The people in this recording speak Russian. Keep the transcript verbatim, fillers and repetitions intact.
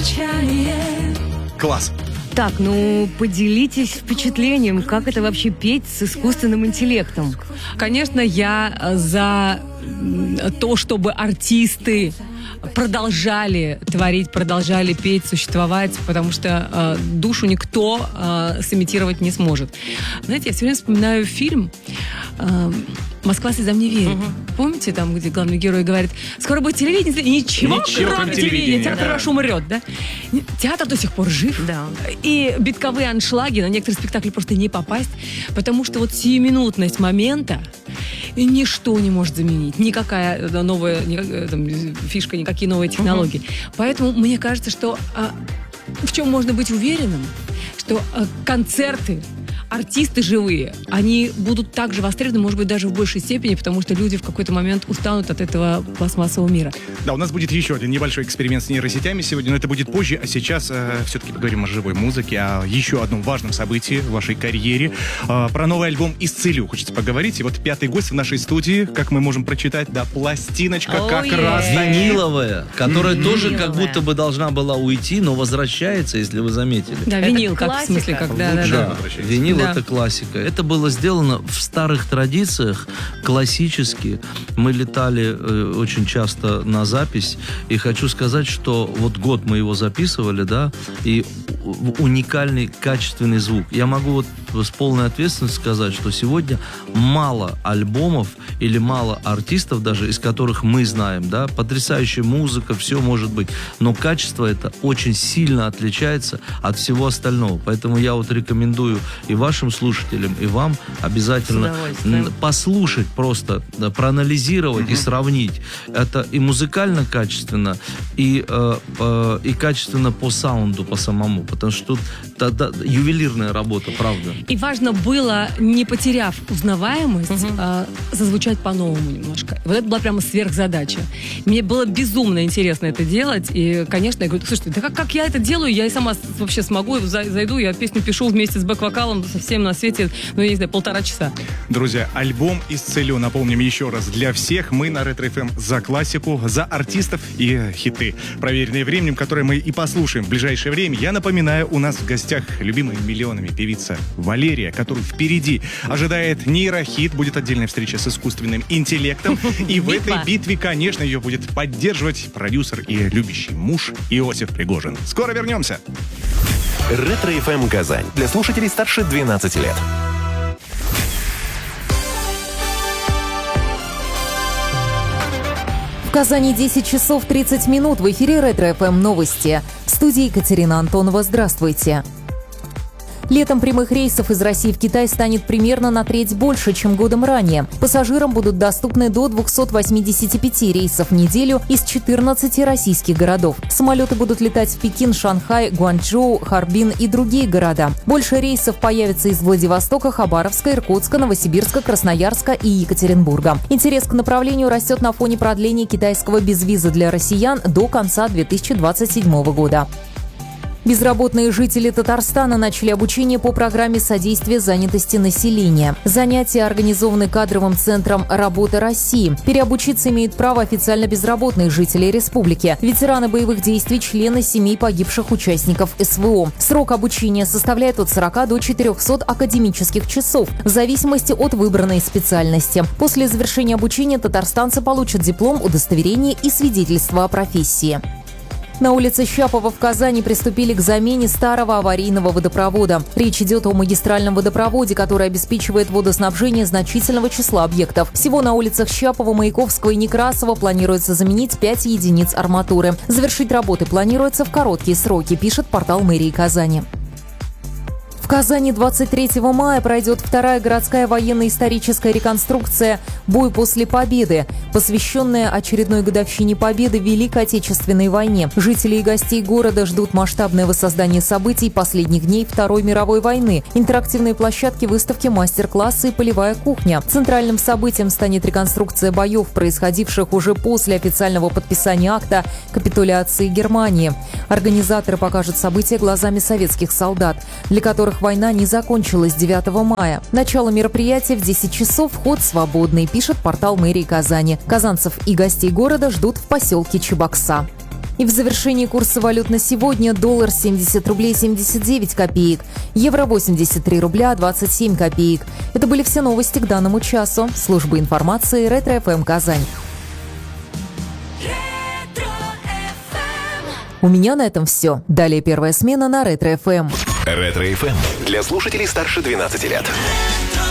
молчание. Класс. Так, ну, поделитесь впечатлением, как это вообще петь с искусственным интеллектом? Конечно, я за то, чтобы артисты продолжали творить, продолжали петь, существовать, потому что э, душу никто э, сымитировать не сможет. Знаете, я все время вспоминаю фильм э, «Москва слезам не верит». Угу. Помните, там, где главный герой говорит: скоро будет телевидение, ничего, ничего кроме, кроме телевидения, театр да. ваш умрет, да? Театр до сих пор жив, Да. И битковые аншлаги, на некоторые спектакли просто не попасть, потому что вот сиюминутность момента ничто не может заменить, никакая новая никакая, там, фишка, никакие новые технологии. Uh-huh. Поэтому мне кажется, что а, в чем можно быть уверенным, что а, концерты, артисты живые, они будут также востребованы, может быть, даже в большей степени, потому что люди в какой-то момент устанут от этого пластмассового мира. Да, у нас будет еще один небольшой эксперимент с нейросетями сегодня, но это будет позже, а сейчас э, все-таки поговорим о живой музыке, о еще одном важном событии в вашей карьере. Э, про новый альбом «Исцелю» хочется поговорить. И вот пятый гость в нашей студии, как мы можем прочитать, да, пластиночка Oh, как yeah. раз... Виниловая, которая Виниловая. тоже как будто бы должна была уйти, но возвращается, если вы заметили. Да, Это винил, как классика. в смысле, когда... Лучше. Да, Да, возвращается. винил Да. это классика. Это было сделано в старых традициях, классически. Мы летали э, очень часто на запись, и хочу сказать, что вот год мы его записывали, да, и у- уникальный, качественный звук. Я могу вот с полной ответственностью сказать, что сегодня мало альбомов или мало артистов даже, из которых мы знаем, да, потрясающая музыка, все может быть, но качество это очень сильно отличается от всего остального. Поэтому я вот рекомендую и вашим слушателям, и вам обязательно С удовольствием. м, послушать просто, да, проанализировать и сравнить. Это и музыкально качественно, и, э, э, и качественно по саунду, по самому, потому что тут тогда ювелирная работа, правда. И важно было, не потеряв узнаваемость, Мгм. а, зазвучать по-новому немножко. Вот это была прямо сверхзадача. Мне было безумно интересно это делать. И, конечно, я говорю: слушайте, да как, как я это делаю, я и сама с- вообще смогу, за- зайду, я песню пишу вместе с бэк-вокалом со всем на свете, ну, я не знаю, полтора часа. Друзья, альбом «Исцелю», напомним еще раз, для всех. Мы на Ретро эф эм за классику, за артистов и хиты, проверенные временем, которые мы и послушаем в ближайшее время. Я напоминаю, у нас в гостях любимая миллионами певица Валерия, которую впереди ожидает нейрохит, будет отдельная встреча с искусственным интеллектом. И в этой Битва. битве, конечно, ее будет поддерживать продюсер и любящий муж Иосиф Пригожин. Скоро вернемся. Ретро эф эм Казань. Для слушателей старше двенадцати лет. В Казани десять часов тридцать минут. В эфире Ретро эф эм новости. В студии Екатерина Антонова. Здравствуйте. Летом прямых рейсов из России в Китай станет примерно на треть больше, чем годом ранее. Пассажирам будут доступны до двухсот восьмидесяти пяти рейсов в неделю из четырнадцати российских городов. Самолеты будут летать в Пекин, Шанхай, Гуанчжоу, Харбин и другие города. Больше рейсов появится из Владивостока, Хабаровска, Иркутска, Новосибирска, Красноярска и Екатеринбурга. Интерес к направлению растет на фоне продления китайского безвиза для россиян до конца две тысячи двадцать седьмого года. Безработные жители Татарстана начали обучение по программе содействия занятости населения. Занятия организованы кадровым центром «Работа России». Переобучиться имеют право официально безработные жители республики, ветераны боевых действий, члены семей погибших участников эс вэ о. Срок обучения составляет от сорока до четырехсот академических часов, в зависимости от выбранной специальности. После завершения обучения татарстанцы получат диплом, удостоверение и свидетельство о профессии. На улице Щапова в Казани приступили к замене старого аварийного водопровода. Речь идет о магистральном водопроводе, который обеспечивает водоснабжение значительного числа объектов. Всего на улицах Щапова, Маяковского и Некрасова планируется заменить пять единиц арматуры. Завершить работы планируется в короткие сроки, пишет портал мэрии Казани. В Казани двадцать третьего мая пройдет вторая городская военно-историческая реконструкция «Бой после победы», посвященная очередной годовщине победы в Великой Отечественной войне. Жители и гостей города ждут масштабное воссоздание событий последних дней Второй мировой войны, интерактивные площадки, выставки, мастер-классы и полевая кухня. Центральным событием станет реконструкция боев, происходивших уже после официального подписания акта капитуляции Германии. Организаторы покажут события глазами советских солдат, для которых война не закончилась девятого мая. Начало мероприятия в десять часов, вход свободный, пишет портал мэрии Казани. Казанцев и гостей города ждут в поселке Чебокса. И в завершении курса валют на сегодня: доллар семьдесят рублей семьдесят девять копеек, евро восемьдесят три рубля двадцать семь копеек. Это были все новости к данному часу. Служба информации Ретро-ФМ Казань. У меня на этом все. Далее первая смена на Ретро-ФМ. Ретро-ФМ для слушателей старше двенадцати лет.